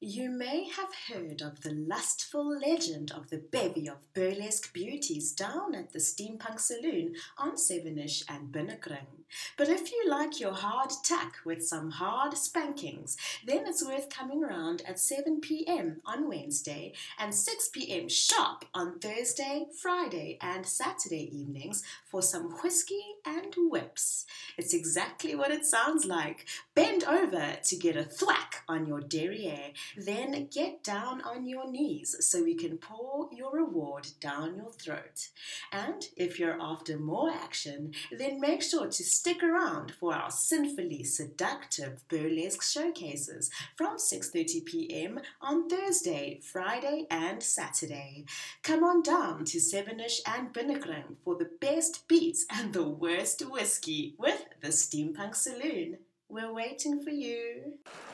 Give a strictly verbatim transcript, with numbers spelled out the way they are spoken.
You may have heard of the lustful legend of the bevy of burlesque beauties down at the Steampunk Saloon on Sevenish and Binnekring. But if you like your hard tack with some hard spankings, then it's worth coming around at seven p.m. on Wednesday and six p.m. sharp on Thursday, Friday, and Saturday evenings for some whiskey and whips. It's exactly what it sounds like. Bend over to get a thwack on your derriere. Then get down on your knees so we can pour your reward down your throat. And if you're after more action, then make sure to stick around for our sinfully seductive burlesque showcases from six thirty p.m. on Thursday, Friday, and Saturday. Come on down to Sevenish and Binnekring for the best beats and the worst whiskey with the Steampunk Saloon. We're waiting for you.